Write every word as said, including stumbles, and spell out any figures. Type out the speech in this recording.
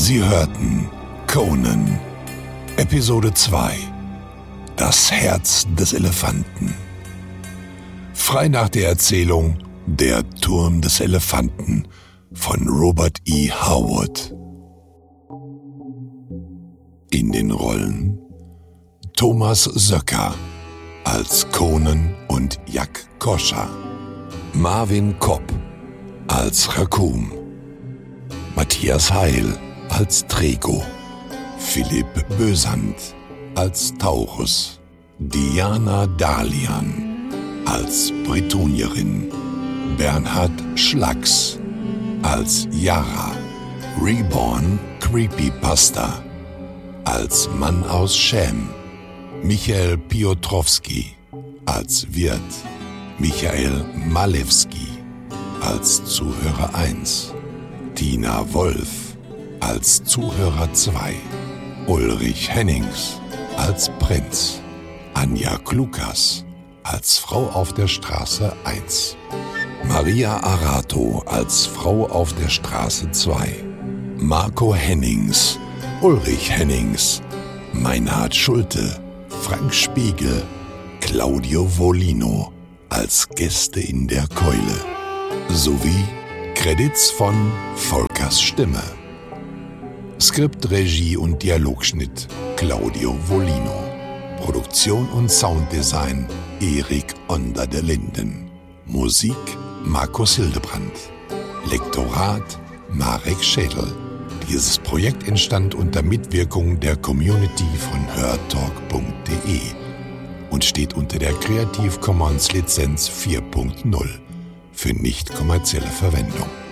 Sie hörten Conan, Episode zwei, Das Herz des Elefanten. Frei nach der Erzählung Der Turm des Elefanten von Robert E. Howard. In den Rollen Thomas Söcker als Conan und Jak Koscha, Marvin Kopp als Raccoon, Matthias Heil als Trego, Philipp Bösand als Taurus, Diana Dalian als Bretonierin, Bernhard Schlacks als Yara, Reborn Creepypasta als Mann aus Schem, Michael Piotrowski als Wirt, Michael Malewski als Zuhörer eins, Tina Wolf als Zuhörer zwei, Ulrich Hennings als Prinz, Anja Klukas als Frau auf der Straße eins, Maria Arato als Frau auf der Straße zwei, Marco Hennings, Ulrich Hennings, Meinhard Schulte, Frank Spiegel, Claudio Volino als Gäste in der Keule, sowie Credits von Volkers Stimme. Skript, Regie und Dialogschnitt Claudio Volino. Produktion und Sounddesign Erik Onder de Linden. Musik Markus Hildebrand. Lektorat Marek Schädel. Dieses Projekt entstand unter Mitwirkung der Community von hörtalk punkt de und steht unter der Creative Commons Lizenz vier Punkt null für nicht kommerzielle Verwendung.